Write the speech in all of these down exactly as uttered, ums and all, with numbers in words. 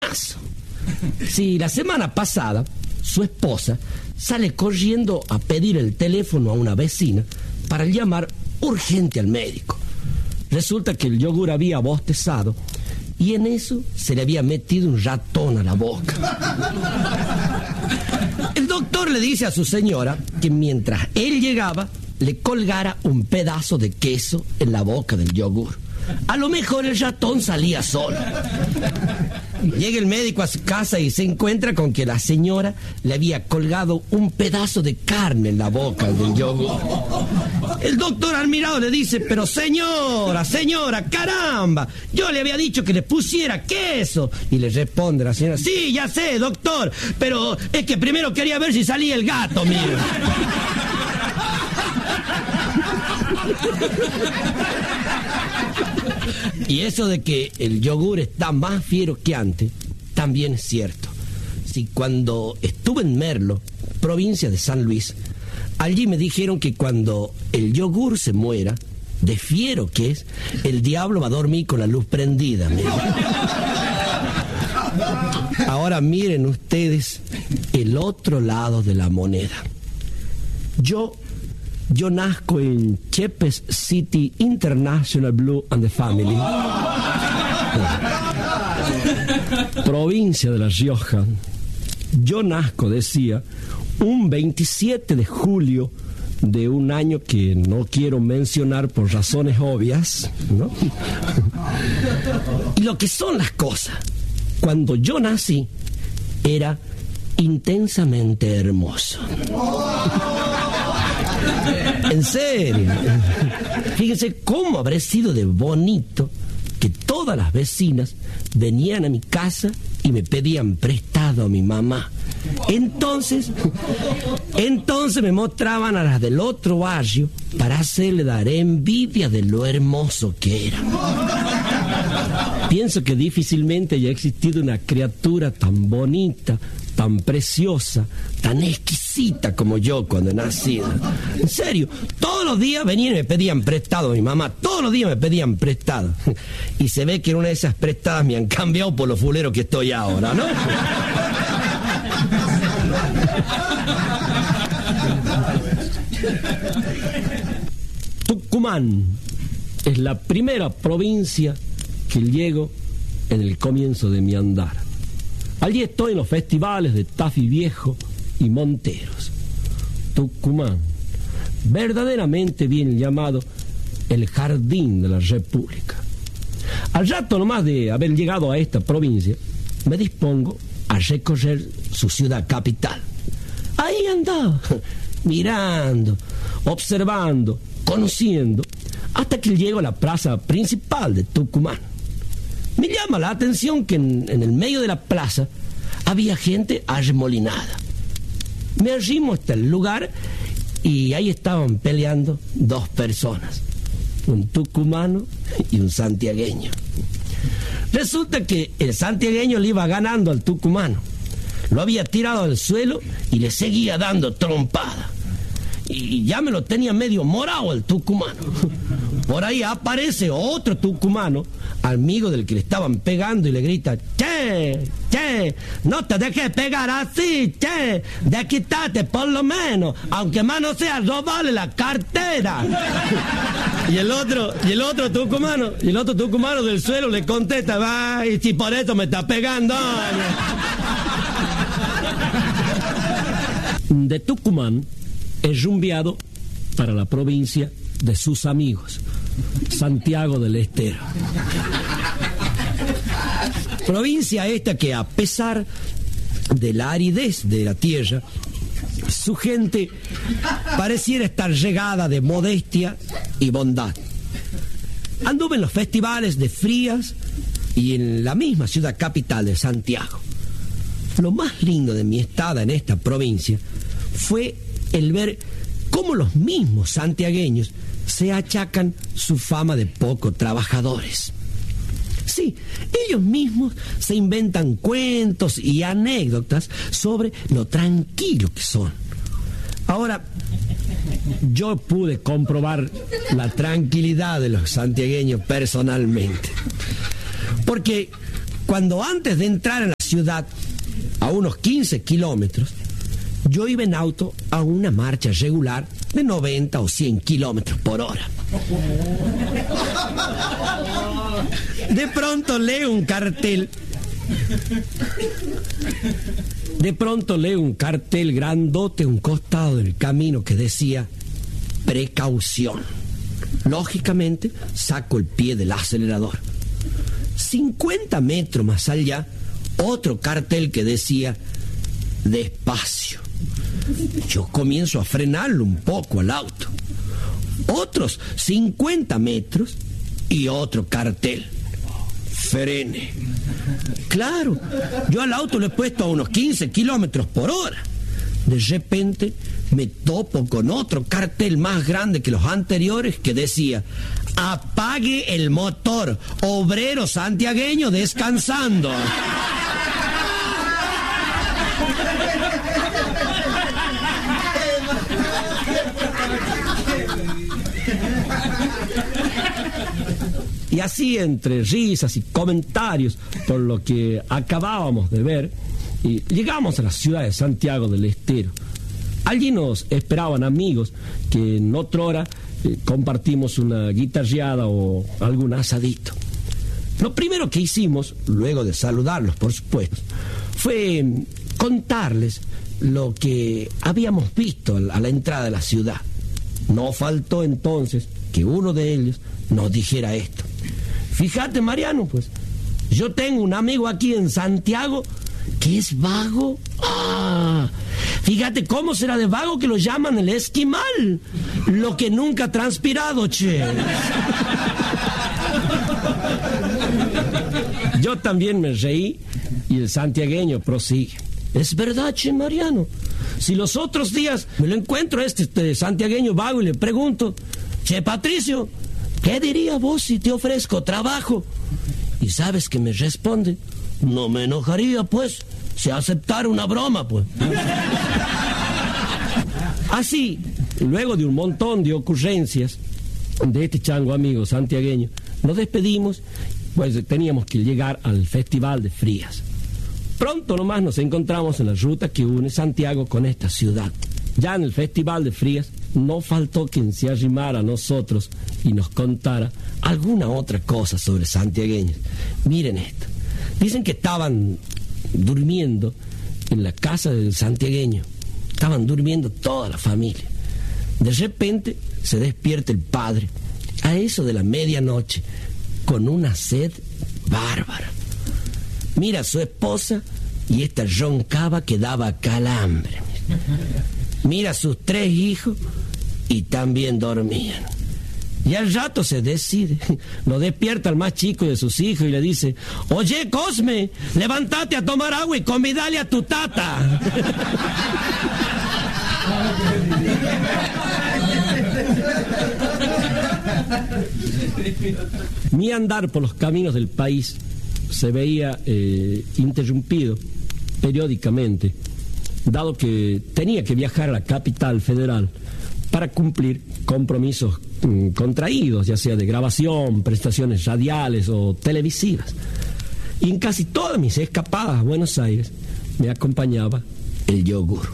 telefonazo. Sí, la semana pasada, su esposa sale corriendo a pedir el teléfono a una vecina para llamar urgente al médico. Resulta que el yogur había bostezado y en eso se le había metido un ratón a la boca. El doctor le dice a su señora que mientras él llegaba, le colgara un pedazo de queso en la boca del yogur. A lo mejor el ratón salía solo. Llega el médico a su casa y se encuentra con que la señora le había colgado un pedazo de carne en la boca del yogur. El doctor al mirado le dice: pero señora, señora, caramba, yo le había dicho que le pusiera queso. Y le responde la señora: sí, ya sé, doctor, pero es que primero quería ver si salía el gato, mire. Y eso de que el yogur está más fiero que antes, también es cierto. Si cuando estuve en Merlo, provincia de San Luis, allí me dijeron que cuando el yogur se muera, de fiero que es, el diablo va a dormir con la luz prendida. Miren. Ahora miren ustedes el otro lado de la moneda. Yo... Yo nazco en Chepes City International Blue and the Family, provincia de La Rioja. Yo nazco, decía, un veintisiete de julio de un año que no quiero mencionar por razones obvias, ¿no? Y lo que son las cosas, cuando yo nací, era intensamente hermoso. En serio. Fíjense cómo habré sido de bonito que todas las vecinas venían a mi casa y me pedían prestado a mi mamá. Entonces, entonces me mostraban a las del otro barrio para hacerle dar envidia de lo hermoso que era. Pienso que difícilmente haya existido una criatura tan bonita, tan preciosa, tan exquisita como yo cuando he nacido. En serio, todos los días venían y me pedían prestado a mi mamá, todos los días me pedían prestado. Y se ve que en una de esas prestadas me han cambiado por lo fulero que estoy ahora, ¿no? Tucumán es la primera provincia que llego en el comienzo de mi andar. Allí estoy en los festivales de Tafí Viejo y Monteros. Tucumán, verdaderamente bien llamado el jardín de la República. Al rato nomás de haber llegado a esta provincia, me dispongo a recorrer su ciudad capital. Ahí andaba, mirando, observando, conociendo, hasta que llego a la plaza principal de Tucumán. Me llama la atención que en, en el medio de la plaza había gente arremolinada. Me arrimo hasta el lugar y ahí estaban peleando dos personas, un tucumano y un santiagueño. Resulta que el santiagueño le iba ganando al tucumano. Lo había tirado al suelo y le seguía dando trompada. Y ya me lo tenía medio morado el tucumano. Por ahí aparece otro tucumano, amigo del que le estaban pegando, y le grita: che, che, no te dejes pegar así, che, de quítate por lo menos, aunque más no sea robarle la cartera. Y el otro, y el otro tucumano, y el otro tucumano del suelo le contesta: va, y si por eso me está pegando. De Tucumán he rumbeado para la provincia de sus amigos, Santiago del Estero. Provincia esta que, a pesar de la aridez de la tierra, su gente pareciera estar regada de modestia y bondad. Anduve en los festivales de Frías y en la misma ciudad capital de Santiago. Lo más lindo de mi estada en esta provincia fue el ver cómo los mismos santiagueños se achacan su fama de poco trabajadores. Sí, ellos mismos se inventan cuentos y anécdotas sobre lo tranquilo que son. Ahora, yo pude comprobar la tranquilidad de los santiagueños personalmente, porque cuando antes de entrar en la ciudad, a unos quince kilómetros, yo iba en auto a una marcha regular de noventa o cien kilómetros por hora. De pronto leo un cartel. De pronto leo un cartel grandote a un costado del camino que decía precaución. Lógicamente, saco el pie del acelerador. cincuenta metros más allá, otro cartel que decía despacio. Yo comienzo a frenarlo un poco al auto. Otros cincuenta metros y otro cartel. Frene. Claro, yo al auto lo he puesto a unos quince kilómetros por hora. De repente me topo con otro cartel más grande que los anteriores que decía apague el motor, obrero santiagueño descansando. Y así, entre risas y comentarios por lo que acabábamos de ver, y llegamos a la ciudad de Santiago del Estero. Allí nos esperaban amigos que en otra hora eh, compartimos una guitarreada o algún asadito. Lo primero que hicimos, luego de saludarlos por supuesto, fue contarles lo que habíamos visto a la entrada de la ciudad. No faltó entonces que uno de ellos nos dijera esto. Fíjate, Mariano, pues, yo tengo un amigo aquí en Santiago que es vago. Ah, fíjate cómo será de vago que lo llaman el esquimal. Lo que nunca ha transpirado, che. Yo también me reí y el santiagueño prosigue. Es verdad, che, Mariano. Si los otros días me lo encuentro a este, este santiagueño vago y le pregunto, che, Patricio, ¿qué dirías vos si te ofrezco trabajo? Y sabes que me responde, no me enojaría, pues, si aceptara una broma, pues. Así, luego de un montón de ocurrencias de este chango amigo santiagueño, nos despedimos, pues teníamos que llegar al Festival de Frías. Pronto nomás nos encontramos en la ruta que une Santiago con esta ciudad. Ya en el Festival de Frías no faltó quien se arrimara a nosotros y nos contara alguna otra cosa sobre santiagueños. Miren esto. Dicen que estaban durmiendo en la casa del santiagueño. Estaban durmiendo toda la familia. De repente se despierta el padre, a eso de la medianoche, con una sed bárbara. Mira a su esposa y esta roncaba que daba calambre. Mira a sus tres hijos y también dormían. Y al rato se decide, lo despierta al más chico de sus hijos y le dice, oye, Cosme, levántate a tomar agua y convidale a tu tata. Mi andar por los caminos del país se veía eh, interrumpido periódicamente, dado que tenía que viajar a la capital federal para cumplir compromisos mm, contraídos, ya sea de grabación, prestaciones radiales o televisivas. Y en casi todas mis escapadas a Buenos Aires me acompañaba el yogur.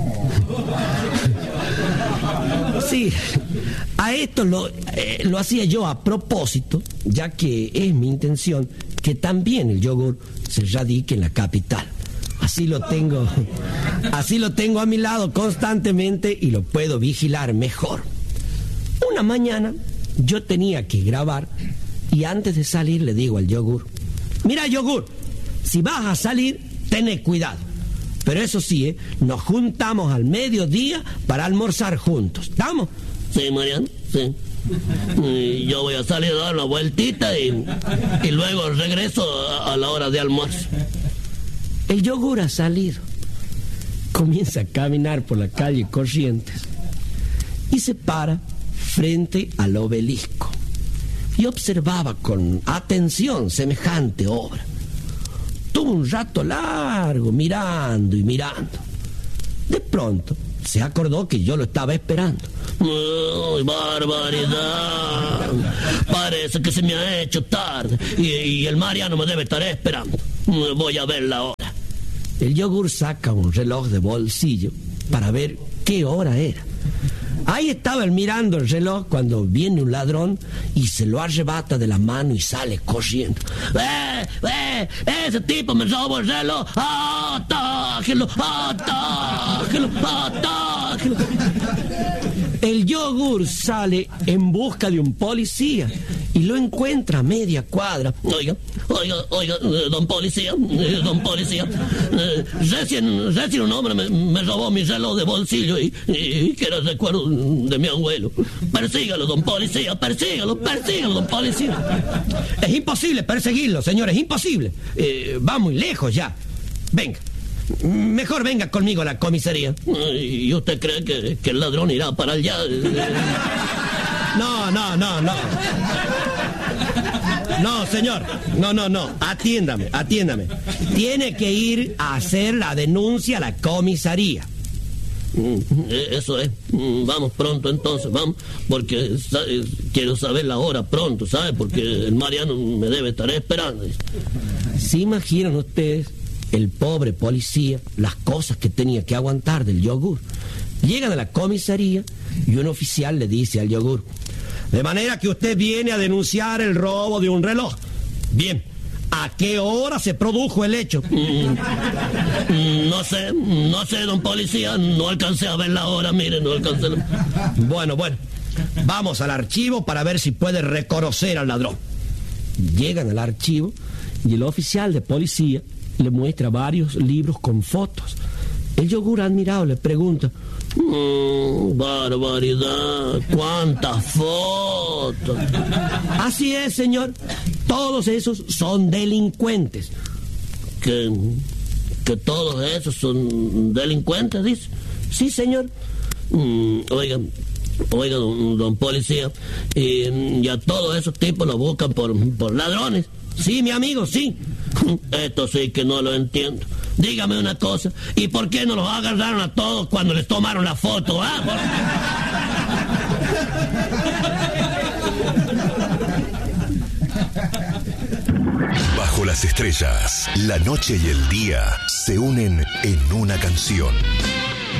Sí, a esto lo, eh, lo hacía yo a propósito, ya que es mi intención que también el yogur se radique en la capital. Así lo tengo, así lo tengo a mi lado constantemente y lo puedo vigilar mejor. Una mañana yo tenía que grabar y antes de salir le digo al yogur, mira yogur, si vas a salir, ten cuidado. Pero eso sí, ¿eh? Nos juntamos al mediodía para almorzar juntos. ¿Estamos? Sí, Mariano, sí. Y yo voy a salir a dar una vueltita y, y luego regreso a, a la hora de almuerzo. El yogur ha salido. Comienza a caminar por la calle Corrientes y se para frente al obelisco. Y observaba con atención semejante obra. Tuvo un rato largo mirando y mirando. De pronto se acordó que yo lo estaba esperando. ¡Ay, barbaridad! Parece que se me ha hecho tarde y, y el Mariano me debe estar esperando. Voy a ver la hora. El yogur saca un reloj de bolsillo para ver qué hora era. Ahí estaba él mirando el reloj cuando viene un ladrón y se lo arrebata de la mano y sale corriendo. ¡Eh! ¡Eh! ¡Ese tipo me robó el reloj! ¡Atáquelo! ¡Atáquelo! ¡Atáquelo! El yogur sale en busca de un policía y lo encuentra a media cuadra. Oiga, oiga, oiga, eh, don policía, eh, don policía, eh, recién, recién un hombre me, me robó mi reloj de bolsillo y, y, y que era el recuerdo de mi abuelo. Persígalo, don policía, persígalo, persígalo, don policía. Es imposible perseguirlo, señor, es imposible. Eh, va muy lejos ya. Venga. Mejor venga conmigo a la comisaría. ¿Y usted cree que, que el ladrón irá para allá? No, no, no, no. No, señor. No, no, no. Atiéndame, atiéndame. Tiene que ir a hacer la denuncia a la comisaría. Eso es. Vamos pronto entonces, vamos. Porque ¿sabe? Quiero saber la hora pronto, ¿sabe? Porque el Mariano me debe estar esperando. ¿Se imaginan ustedes? El pobre policía, las cosas que tenía que aguantar del yogur. Llegan a la comisaría y un oficial le dice al yogur: de manera que usted viene a denunciar el robo de un reloj. Bien, ¿a qué hora se produjo el hecho? Mm, no sé, no sé, don policía, no alcancé a ver la hora, mire, no alcancé. La... Bueno, bueno, vamos al archivo para ver si puede reconocer al ladrón. Llegan al archivo y el oficial de policía le muestra varios libros con fotos. El yogur admirado le pregunta: mm, barbaridad, cuántas fotos. Así es, señor. Todos esos son delincuentes. ¿Que, que todos esos son delincuentes, dice? Sí, señor. Mm, oiga, oiga, don, don policía, y, y a todos esos tipos los buscan por, por ladrones. Sí, mi amigo, sí. Esto sí que no lo entiendo. Dígame una cosa, ¿y por qué no los agarraron a todos cuando les tomaron la foto? ¿Ah? Bajo las estrellas, la noche y el día se unen en una canción.